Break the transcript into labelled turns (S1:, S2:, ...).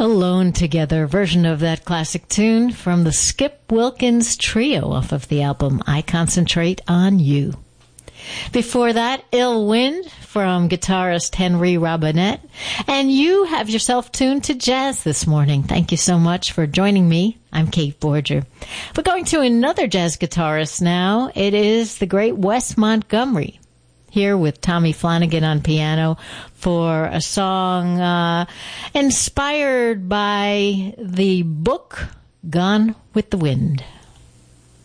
S1: Alone Together version of that classic tune from the Skip Wilkins Trio off of the album I Concentrate on You. Before that, Ill Wind from guitarist Henry Robinette. And you have yourself tuned to jazz this morning. Thank you so much for joining me. I'm Kate Borger. We're going to another jazz guitarist now. It is the great Wes Montgomery, here with Tommy Flanagan on piano for a song inspired by the book Gone with the Wind.